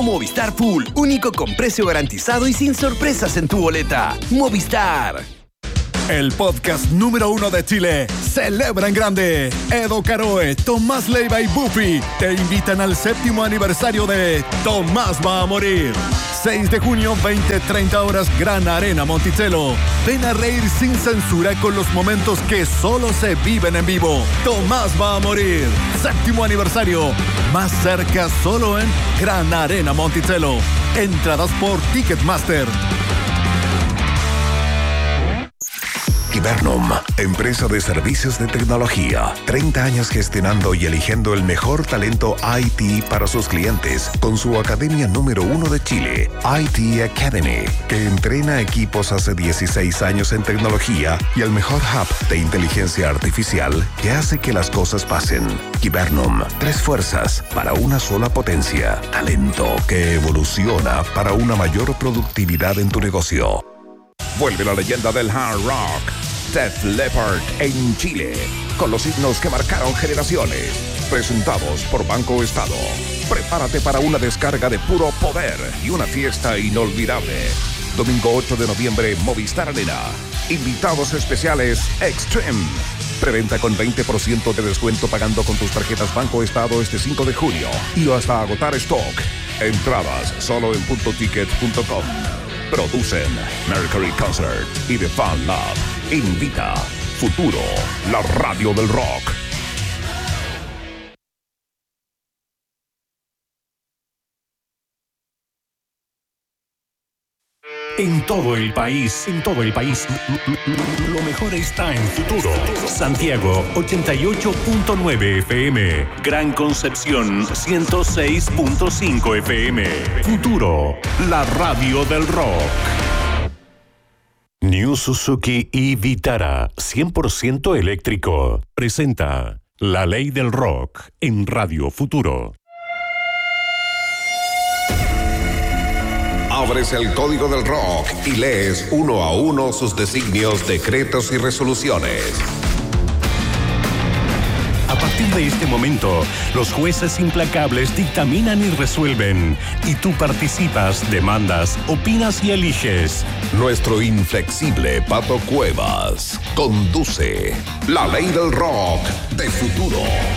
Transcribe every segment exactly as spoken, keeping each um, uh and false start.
Llegó Movistar Full, único con precio garantizado y sin sorpresas en tu boleta. Movistar. El podcast número uno de Chile celebra en grande. Edo Caroe, Tomás Leiva y Buffy te invitan al séptimo aniversario de Tomás va a morir. seis de junio, veinte treinta horas, Gran Arena Monticello. Ven a reír sin censura con los momentos que solo se viven en vivo. Tomás va a morir. Séptimo aniversario. Más cerca solo en Gran Arena Monticello. Entradas por Ticketmaster. Hibernum, empresa de servicios de tecnología. treinta años gestionando y eligiendo el mejor talento I T para sus clientes con su academia número uno de Chile, I T Academy, que entrena equipos hace dieciséis años en tecnología y el mejor hub de inteligencia artificial que hace que las cosas pasen. Hibernum, tres fuerzas para una sola potencia. Talento que evoluciona para una mayor productividad en tu negocio. Vuelve la leyenda del hard rock, Def Leppard en Chile, con los himnos que marcaron generaciones, presentados por Banco Estado. Prepárate para una descarga de puro poder y una fiesta inolvidable. Domingo ocho de noviembre, Movistar Arena. Invitados especiales Extreme. Preventa con veinte por ciento de descuento pagando con tus tarjetas Banco Estado este cinco de junio y hasta agotar stock. Entradas solo en punto ticket punto com. Producen Mercury Concert y The Fan Lab. Invita Futuro, la radio del rock. En todo el país, en todo el país, lo mejor está en Futuro. Santiago, ochenta y ocho punto nueve F M. Gran Concepción, ciento seis punto cinco F M. Futuro, la radio del rock. New Suzuki y Vitara, cien por ciento eléctrico. Presenta La Ley del Rock en Radio Futuro. Abres el código del rock y lees uno a uno sus designios, decretos y resoluciones. A partir de este momento, los jueces implacables dictaminan y resuelven. Y tú participas, demandas, opinas y eliges. Nuestro inflexible Pato Cuevas conduce La Ley del Rock de Futuro.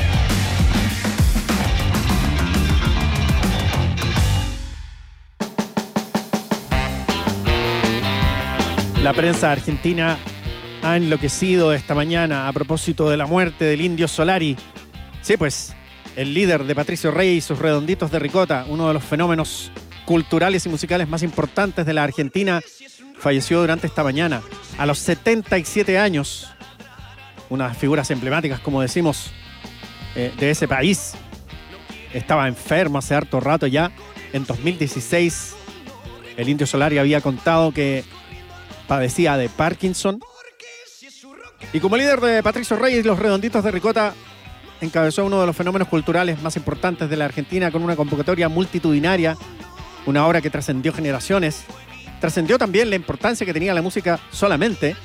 La prensa argentina ha enloquecido esta mañana a propósito de la muerte del Indio Solari. Sí, pues, el líder de Patricio Rey y sus Redonditos de Ricota, uno de los fenómenos culturales y musicales más importantes de la Argentina, falleció durante esta mañana, a los setenta y siete años. Unas figuras emblemáticas, como decimos, eh, de ese país. Estaba enfermo hace harto rato ya. En dos mil dieciséis, el Indio Solari había contado que padecía de Parkinson. Y como líder de Patricio Rey y los Redonditos de Ricota, encabezó uno de los fenómenos culturales más importantes de la Argentina con una convocatoria multitudinaria, una obra que trascendió generaciones. Trascendió también la importancia que tenía la música solamente.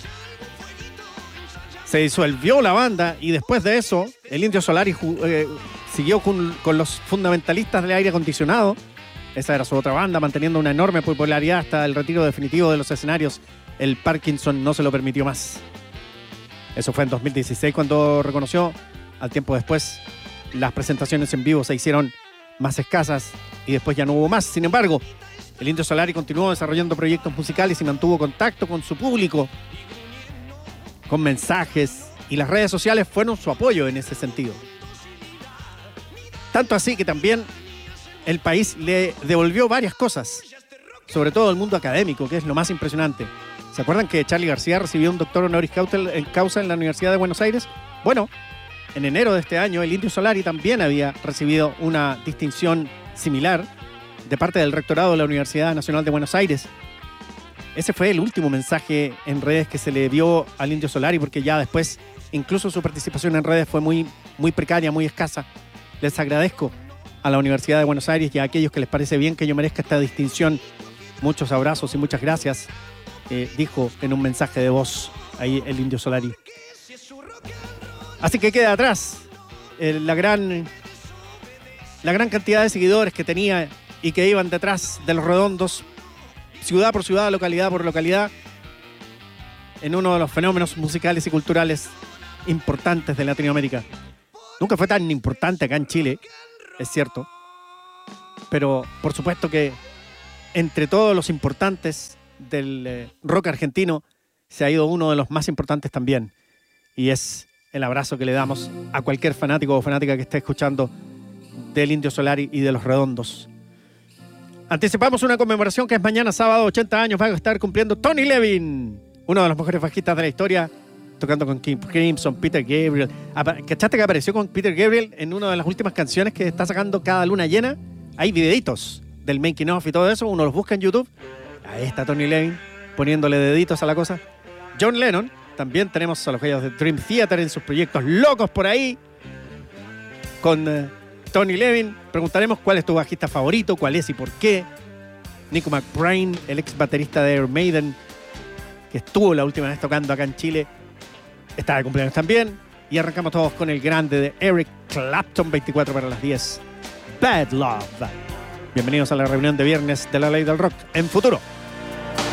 Se disolvió la banda y después de eso, el Indio Solari eh, siguió con, con los fundamentalistas del aire acondicionado. Esa era su otra banda, manteniendo una enorme popularidad hasta el retiro definitivo de los escenarios. El Parkinson no se lo permitió más. Eso fue en dos mil dieciséis cuando reconoció. Al tiempo después, las presentaciones en vivo se hicieron más escasas y después ya no hubo más. Sin embargo, el Indio Solari continuó desarrollando proyectos musicales y mantuvo contacto con su público, con mensajes, y las redes sociales fueron su apoyo en ese sentido. Tanto así que también el país le devolvió varias cosas, sobre todo el mundo académico, que es lo más impresionante. ¿Se acuerdan que Charly García recibió un doctor honoris causa en la Universidad de Buenos Aires? Bueno, en enero de este año, el Indio Solari también había recibido una distinción similar de parte del rectorado de la Universidad Nacional de Buenos Aires. Ese fue el último mensaje en redes que se le dio al Indio Solari, porque ya después, incluso su participación en redes fue muy, muy precaria, muy escasa. Les agradezco a la Universidad de Buenos Aires y a aquellos que les parece bien que yo merezca esta distinción. Muchos abrazos y muchas gracias, eh, dijo en un mensaje de voz ahí el Indio Solari. Así que queda atrás eh, la gran, la gran cantidad de seguidores que tenía y que iban detrás de Los Redondos, ciudad por ciudad, localidad por localidad, en uno de los fenómenos musicales y culturales importantes de Latinoamérica. Nunca fue tan importante acá en Chile, es cierto, pero por supuesto que entre todos los importantes del eh, rock argentino se ha ido uno de los más importantes también, y es el abrazo que le damos a cualquier fanático o fanática que esté escuchando del Indio Solari y de Los Redondos. Anticipamos una conmemoración que es mañana sábado, ochenta años, va a estar cumpliendo Tony Levin, uno de los mejores bajistas de la historia, tocando con King Crimson, Peter Gabriel. ¿Cachaste que apareció con Peter Gabriel en una de las últimas canciones que está sacando cada luna llena? Hay videitos del making of y todo eso, uno los busca en YouTube. Ahí está Tony Levin poniéndole deditos a la cosa. John Lennon, también tenemos a los gallos de Dream Theater en sus proyectos locos por ahí. Con uh, Tony Levin preguntaremos cuál es tu bajista favorito, cuál es y por qué. Nico McBrain, el ex baterista de Iron Maiden, que estuvo la última vez tocando acá en Chile, está de cumpleaños también. Y arrancamos todos con el grande de Eric Clapton, veinticuatro para las diez. Bad Love. Bienvenidos a la reunión de viernes de la Ley del Rock en Futuro.